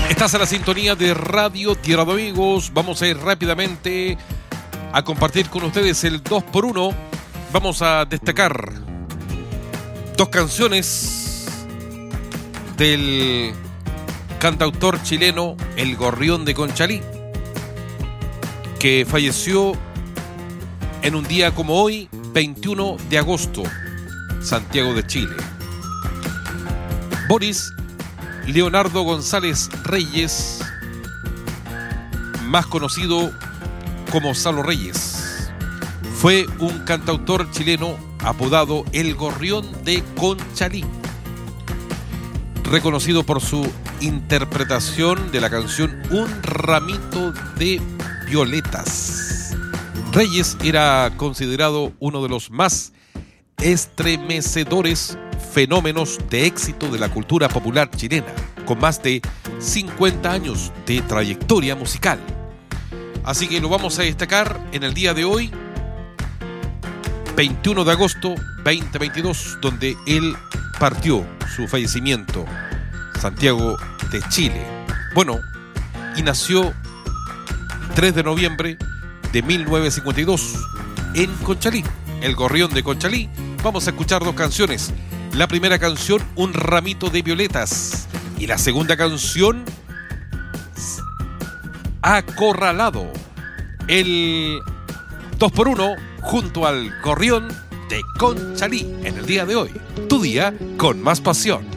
Estás a la sintonía de Radio Tierra de Amigos. Vamos a ir rápidamente a compartir con ustedes el 2x1. Vamos a destacar dos canciones del cantautor chileno El Gorrión de Conchalí, que falleció en un día como hoy, 21 de agosto, Santiago de Chile. Boris Leonardo González Reyes, más conocido como Salo Reyes, fue un cantautor chileno apodado El Gorrión de Conchalí, reconocido por su interpretación de la canción Un ramito de violetas. Reyes era considerado uno de los más estremecedores fenómenos de éxito de la cultura popular chilena, con más de 50 años de trayectoria musical. Así que lo vamos a destacar en el día de hoy, 21 de agosto 2022, donde él partió, su fallecimiento, Santiago de Chile. Bueno, y nació 3 de noviembre de 1952 en Conchalí, El Gorrión de Conchalí. Vamos a escuchar dos canciones. La primera canción, Un ramito de violetas, y la segunda canción, Acorralado. El 2x1 junto al Gorrión de Conchalí en el día de hoy. Tu día con más pasión.